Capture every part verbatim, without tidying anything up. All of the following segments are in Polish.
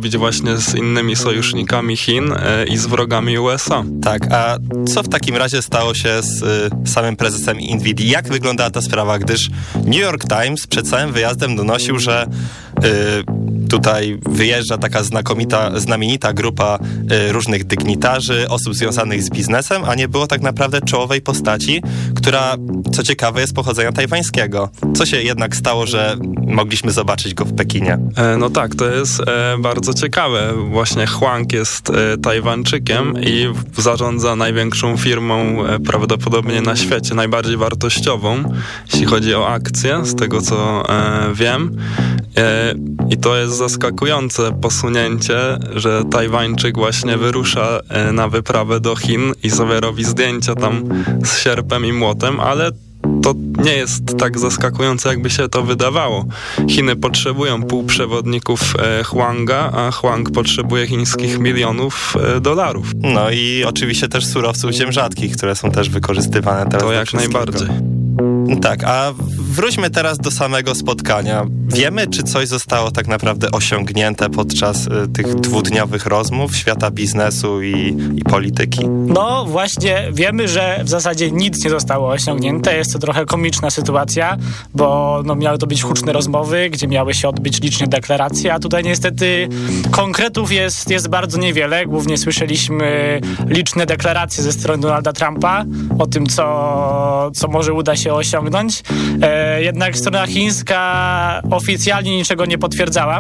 robić właśnie z innymi sojusznikami Chin i z wrogami U S A. Tak, a co w takim razie stało się z y, samym prezesem Nvidii? Jak wyglądała ta sprawa, gdyż New York Times przed całym wyjazdem donosił, że y, tutaj wyjeżdża taka znakomita, znamienita grupa y, różnych dygnitarzy, osób związanych z biznesem, a nie było tak naprawdę czołowej postaci, która, co ciekawe, jest pochodzenia tajwańskiego. Co się jednak stało, że mogliśmy zobaczyć go w Pekinie? E, no tak, to jest e, bardzo ciekawe. Właśnie Huang jest e, Tajwańczykiem i zarządza największą firmą e, prawdopodobnie na świecie, najbardziej wartościową, jeśli chodzi o akcje, z tego co e, wiem. E, I to jest zaskakujące posunięcie, że Tajwańczyk właśnie wyrusza e, na wyprawę do Chin i sobie robi zdjęcia tam z sierpem i młotem, ale to nie jest tak zaskakujące, jakby się to wydawało. Chiny potrzebują półprzewodników e, Huanga, a Huang potrzebuje chińskich milionów e, dolarów. No i oczywiście też surowców ziem rzadkich, które są też wykorzystywane teraz. To jak najbardziej. Tak, a wróćmy teraz do samego spotkania. Wiemy, czy coś zostało tak naprawdę osiągnięte podczas y, tych dwudniowych rozmów świata biznesu i, i polityki? No właśnie, wiemy, że w zasadzie nic nie zostało osiągnięte. Jest to trochę komiczna sytuacja, bo no, miały to być huczne rozmowy, gdzie miały się odbyć liczne deklaracje, a tutaj niestety konkretów jest, jest bardzo niewiele. Głównie słyszeliśmy liczne deklaracje ze strony Donalda Trumpa o tym, co, co może uda się osiągnąć. E, jednak strona chińska oficjalnie niczego nie potwierdzała.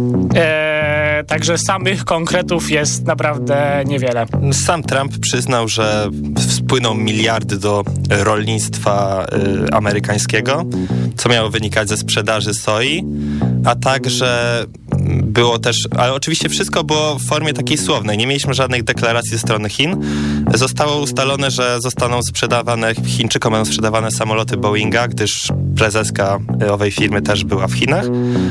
E, także samych konkretów jest naprawdę niewiele. Sam Trump przyznał, że wpłyną miliardy do rolnictwa y, amerykańskiego, co miało wynikać ze sprzedaży soi, a także było też, ale oczywiście wszystko było w formie takiej słownej. Nie mieliśmy żadnych deklaracji ze strony Chin. Zostało ustalone, że zostaną sprzedawane, Chińczykom będą sprzedawane samoloty Boeinga, gdyż prezeska owej firmy też była w Chinach.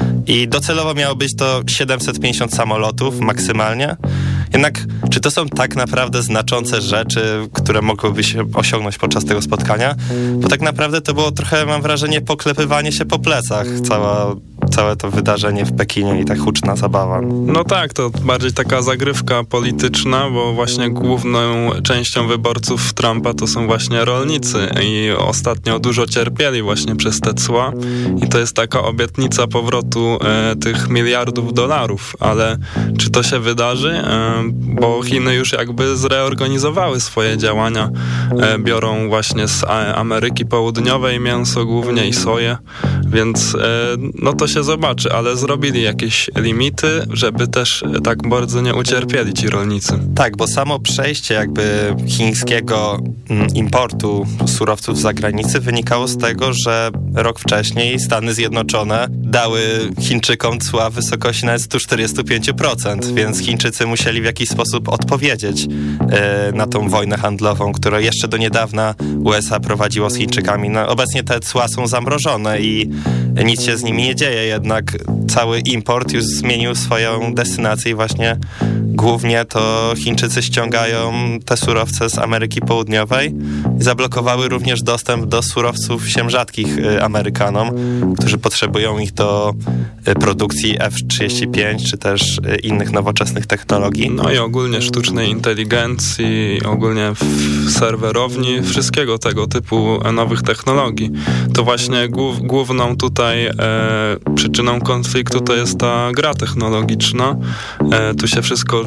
I docelowo miało być to siedemset pięćdziesiąt samolotów maksymalnie. Jednak czy to są tak naprawdę znaczące rzeczy, które mogłyby się osiągnąć podczas tego spotkania? Bo tak naprawdę to było trochę, mam wrażenie, poklepywanie się po plecach. Cała całe to wydarzenie w Pekinie i ta huczna zabawa. No tak, to bardziej taka zagrywka polityczna, bo właśnie główną częścią wyborców Trumpa to są właśnie rolnicy i ostatnio dużo cierpieli właśnie przez te cła i to jest taka obietnica powrotu e, tych miliardów dolarów, ale czy to się wydarzy? E, bo Chiny już jakby zreorganizowały swoje działania, e, biorą właśnie z Ameryki Południowej mięso głównie i soję, więc e, no to się zobaczy, ale zrobili jakieś limity, żeby też tak bardzo nie ucierpieli ci rolnicy. Tak, bo samo przejście jakby chińskiego importu surowców z zagranicy wynikało z tego, że rok wcześniej Stany Zjednoczone dały Chińczykom cła w wysokości nawet sto czterdzieści pięć procent, więc Chińczycy musieli w jakiś sposób odpowiedzieć e, na tą wojnę handlową, którą jeszcze do niedawna U S A prowadziło z Chińczykami. No, obecnie te cła są zamrożone i nic się z nimi nie dzieje, jednak cały import już zmienił swoją destynację i właśnie głównie to Chińczycy ściągają te surowce z Ameryki Południowej i zablokowały również dostęp do surowców ziem rzadkich Amerykanom, którzy potrzebują ich do produkcji F trzydzieści pięć czy też innych nowoczesnych technologii. No i ogólnie sztucznej inteligencji, ogólnie serwerowni, wszystkiego tego typu nowych technologii. To właśnie głów, główną tutaj e, przyczyną konfliktu to jest ta gra technologiczna. E, tu się wszystko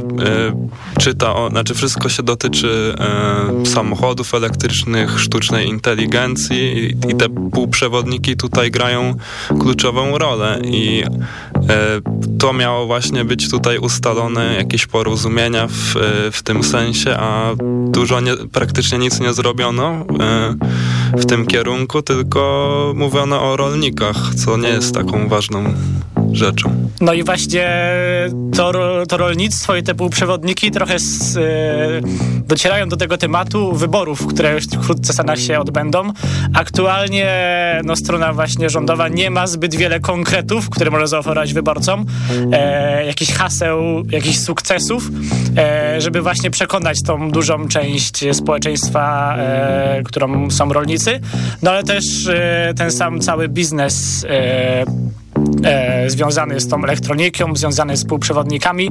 e, czyta, o, znaczy wszystko się dotyczy e, samochodów elektrycznych, sztucznej inteligencji i, i te półprzewodniki tutaj grają kluczową rolę i e, to miało właśnie być tutaj ustalone, jakieś porozumienia w, w tym sensie, a dużo nie, praktycznie nic nie zrobiono e, w tym kierunku, tylko mówiono o rolnikach, co nie jest taką ważną rzeczą. No i właśnie to, to rolnictwo i te półprzewodniki trochę z, e, docierają do tego tematu wyborów, które już wkrótce w Stanach się odbędą. Aktualnie no, strona właśnie rządowa nie ma zbyt wiele konkretów, które może zaoferować wyborcom, e, jakichś haseł, jakichś sukcesów, e, żeby właśnie przekonać tą dużą część społeczeństwa, e, którą są rolnicy. No ale też e, ten sam cały biznes e, E, związany z tą elektroniką, związany z półprzewodnikami,